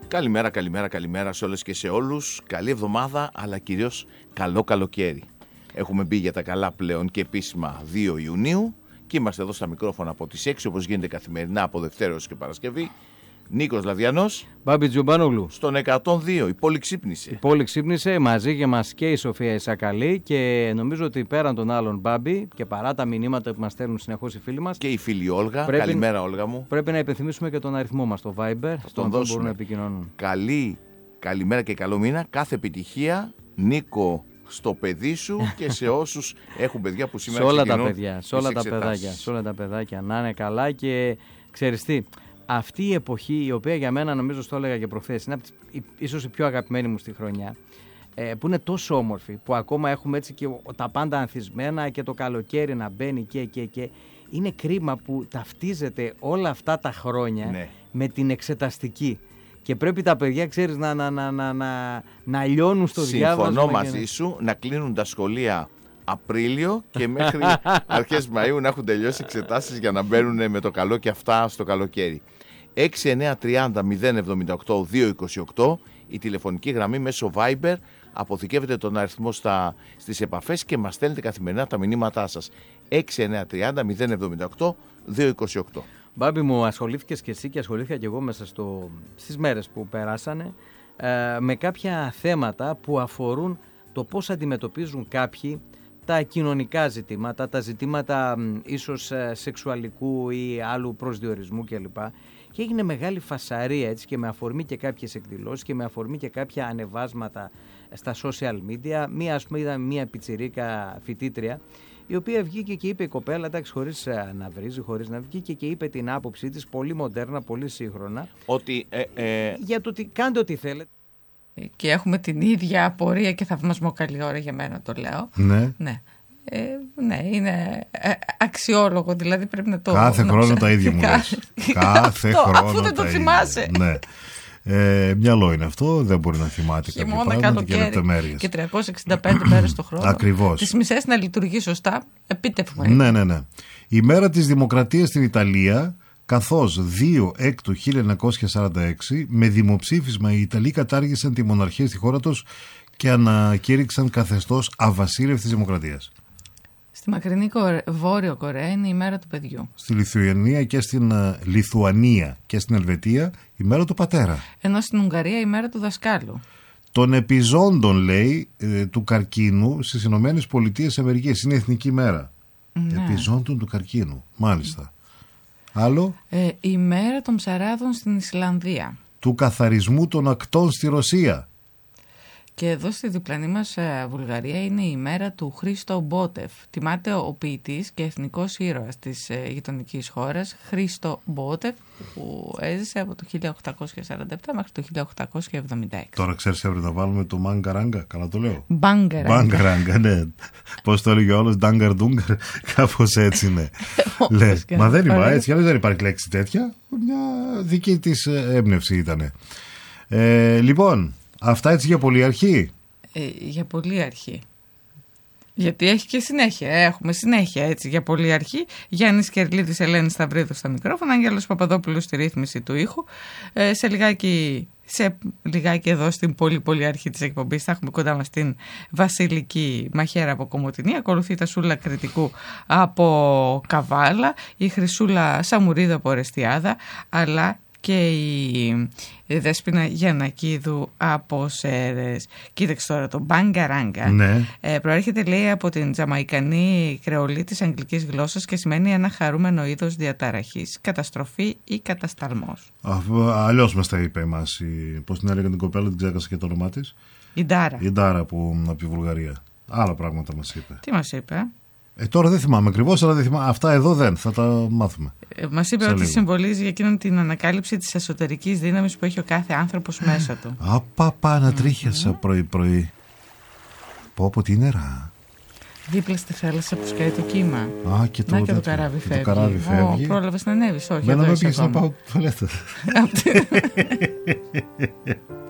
Καλημέρα σε όλες και σε όλους. Καλή εβδομάδα, αλλά κυρίως καλό καλοκαίρι. Έχουμε μπει για τα καλά πλέον και επίσημα 2 Ιουνίου και είμαστε εδώ στα μικρόφωνα από τις 6, όπως γίνεται καθημερινά από Δευτέρα έως και Παρασκευή. Νίκος Λαδιανός. Μπάμπη Τζουμπάνογλου. Στον 102. Η πόλη ξύπνησε. Η πόλη ξύπνησε, μαζί και μας και η Σοφία Ισακαλή, και νομίζω ότι πέραν των άλλων, Μπάμπη, και παρά τα μηνύματα που μας στέλνουν συνεχώς οι φίλοι μας. Και η φίλη Όλγα. Καλημέρα, Όλγα μου. Πρέπει να υπενθυμίσουμε και τον αριθμό μας στο Viber, στον οποίο μπορούν να επικοινωνούν. Καλημέρα και καλό μήνα. Κάθε επιτυχία, Νίκο, στο παιδί σου και σε όσους έχουν παιδιά που σήμερα ξεκινούν. Σε όλα τα παιδάκια να είναι καλά. Και ξέρεις τι, αυτή η εποχή, η οποία για μένα, νομίζω το έλεγα και προχθές, είναι ίσως η πιο αγαπημένη μου στη χρονιά, που είναι τόσο όμορφη, που ακόμα έχουμε έτσι και τα πάντα ανθισμένα και το καλοκαίρι να μπαίνει και είναι κρίμα που ταυτίζεται όλα αυτά τα χρόνια με την εξεταστική. Και πρέπει τα παιδιά, ξέρεις, να λιώνουν στο διάβασμα. Συμφωνώ μαζί σου, να κλείνουν τα σχολεία Απρίλιο και μέχρι αρχές Μαΐου να έχουν τελειώσει εξετάσεις για να μπαίνουν με το καλό και αυτά στο καλοκαίρι. 6930-078-228 η τηλεφωνική γραμμή μέσω Viber. Αποθηκεύετε τον αριθμό στις επαφές και μας στέλνετε καθημερινά τα μηνύματά σας. 6930-078-228. Μπάμπη μου, ασχολήθηκες και εσύ και ασχολήθηκα και εγώ μέσα στις μέρες που περάσανε με κάποια θέματα που αφορούν το πώς αντιμετωπίζουν κάποιοι τα κοινωνικά ζητήματα, τα ζητήματα ίσως σεξουαλικού ή άλλου προσδιορισμού κλπ. Και έγινε μεγάλη φασαρία, έτσι, και με αφορμή και κάποιες εκδηλώσεις και με αφορμή και κάποια ανεβάσματα στα social media. Είδα μία πιτσιρίκα φοιτήτρια, η οποία βγήκε και είπε, η κοπέλα, εντάξει, χωρίς να βρίζει, χωρίς να βγήκε και είπε την άποψή της, πολύ μοντέρνα, πολύ σύγχρονα, ότι για το ότι κάντε ό,τι θέλετε. Και έχουμε την ίδια απορία και θαυμασμό, καλή ώρα για μένα το λέω. Ναι. Ναι, είναι αξιόλογο, δηλαδή πρέπει να το... Κάθε χρόνο τα ίδια μου λες. Κάθε χρόνο αφού δεν το θυμάσαι. Ναι. Μυαλό είναι αυτό, δεν μπορεί να θυμάται κάποια πράγματα και λεπτομέρειες. Και 365 μέρες το χρόνο. Ακριβώς. Τις μισές να λειτουργεί σωστά, επίτευγμα. Ναι. Η μέρα της Δημοκρατίας στην Ιταλία, καθώς 2 Έκτου 1946, με δημοψήφισμα οι Ιταλοί κατάργησαν τη μοναρχία στη χώρα τους και ανακήρυξαν καθεστώς αβασίλευτης δημοκρατίας. Στη μακρινή Βόρειο Κορέα είναι η μέρα του παιδιού. Στη Λιθουανία και στην Ελβετία η μέρα του πατέρα. Ενώ στην Ουγγαρία η μέρα του δασκάλου. Των επιζώντων, λέει, του καρκίνου στις Ηνωμένες Πολιτείες Αμερικής είναι εθνική μέρα. Ναι. Επιζώντων του καρκίνου, μάλιστα. Άλλο. Η μέρα των ψαράδων στην Ισλανδία. Του καθαρισμού των ακτών στη Ρωσία. Και εδώ στη διπλανή μας Βουλγαρία είναι η μέρα του Χρήστο Μπότεφ. Τιμάται ο ποιητής και εθνικός ήρωας της γειτονικής χώρας, Χρήστο Μπότεφ, που έζησε από το 1847 μέχρι το 1876. Τώρα ξέρεις, έπρεπε να βάλουμε το Μάγκαράγκα, καλά το λέω. Μπάγκαράγκα, ναι. Πώς το έλεγε όλος, Ντάγκαρ Ντούγκαρ, κάπως έτσι είναι. Λες, μα δεν είπα έτσι, δεν υπάρχει λέξη τέτοια, μια δική της έμπνευση ήτανε. Λοιπόν, αυτά έτσι για πολύ αρχή. Για πολύ αρχή. Γιατί έχει και συνέχεια. Έχουμε συνέχεια έτσι για πολύ αρχή. Γιάννης Κερλίδης, Ελένη Σταυρίδου στα μικρόφωνα, Άγγελος Παπαδόπουλος στη ρύθμιση του ήχου. Σε λιγάκι εδώ στην πολύ αρχή της εκπομπής θα έχουμε κοντά μας την Βασιλική Μαχαίρα από Κομοτηνή. Ακολουθεί τα Σούλα Κρητικού από Καβάλα, η Χρυσούλα Σαμουρίδου από Ορεστιάδα, αλλά και η Δέσποινα Γιαννακίδου από Σέρες. Κοίταξε τώρα, το μπάγκαράγκα. Ναι. Προέρχεται, λέει, από την τζαμαϊκανή κρεολή της αγγλικής γλώσσας και σημαίνει ένα χαρούμενο είδος διαταραχής, καταστροφή ή κατασταλμός. Αλλιώς μας τα είπε εμάς. Πώς την έλεγε την κοπέλα, την ξέχασα και το όνομά της. Η Ντάρα. Η Ντάρα από τη Βουλγαρία. Άλλα πράγματα μας είπε. Τι μας είπε? Τώρα δεν θυμάμαι ακριβώς, αλλά δεν θυμάμαι. Αυτά εδώ δεν, θα τα μάθουμε. Μας είπε ότι συμβολίζει για εκείνον την ανακάλυψη της εσωτερικής δύναμης που έχει ο κάθε άνθρωπος μέσα του. Ανατρίχιασα πρωί-πρωί. Πω τι νερά. Δίπλα στη θάλασσα που σκάει το κύμα. Και το καράβι φεύγει. Πρόλαβες να ανέβεις? Όχι, Μένα με πήγες να πάω τουαλέτα.